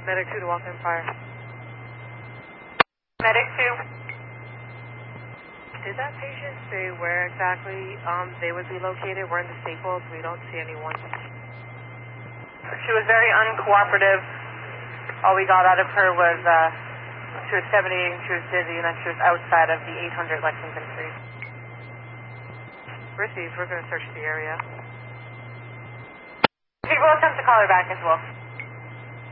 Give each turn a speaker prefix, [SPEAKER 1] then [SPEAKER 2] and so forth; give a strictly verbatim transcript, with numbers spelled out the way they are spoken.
[SPEAKER 1] Medic two to Waltham Fire.
[SPEAKER 2] Medic two.
[SPEAKER 1] Did that patient say where exactly um, they would be located? We're in the Staples. We don't see anyone.
[SPEAKER 2] She was very uncooperative. All we got out of her was uh, she was seventy-eight and she was dizzy, and then she was outside of the eight hundred Lexington Street.
[SPEAKER 1] Received. We're going to search the area.
[SPEAKER 2] People attempt to call her back as well.